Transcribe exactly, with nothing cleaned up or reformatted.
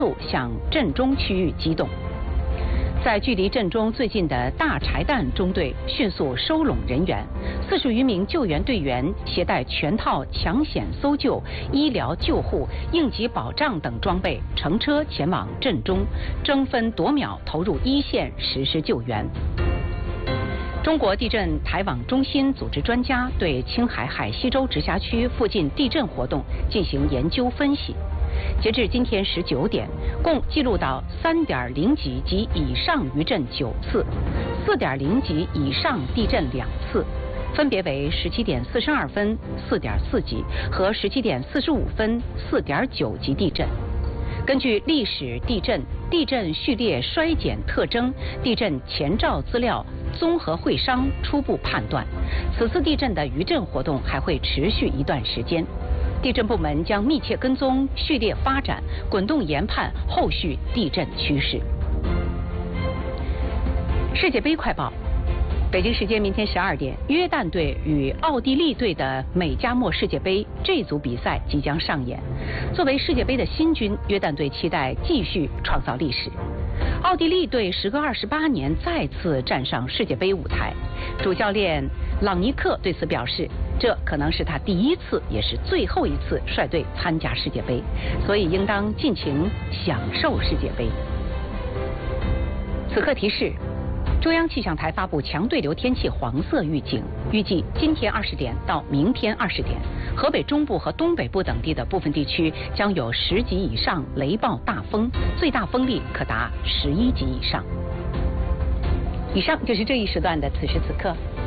向震中区域机动。在距离震中最近的大柴旦中队迅速收拢人员，四十余名救援队员携带全套抢险搜救、医疗救护、应急保障等装备，乘车前往震中，争分夺秒投入一线实施救援。中国地震台网中心组织专家对青海海西州直辖区附近地震活动进行研究分析。截至今天十九点，共记录到三点零级及以上余震九次，四点零级以上地震两次，分别为十七点四十二分四点四级和十七点四十五分四点九级地震。根据历史地震、地震序列衰减特征、地震前兆资料综合会商初步判断，此次地震的余震活动还会持续一段时间。地震部门将密切跟踪序列发展，滚动研判后续地震趋势。世界杯快报。北京时间明天十二点，约旦队与奥地利队的美加墨世界杯这组比赛即将上演。作为世界杯的新军，约旦队期待继续创造历史。奥地利队时隔二十八年再次站上世界杯舞台，主教练朗尼克对此表示，这可能是他第一次也是最后一次率队参加世界杯，所以应当尽情享受世界杯。此刻提示。中央气象台发布强对流天气黄色预警，预计今天二十点到明天二十点，河北中部和东北部等地的部分地区将有十级以上雷暴大风，最大风力可达十一级以上。以上就是这一时段的此时此刻。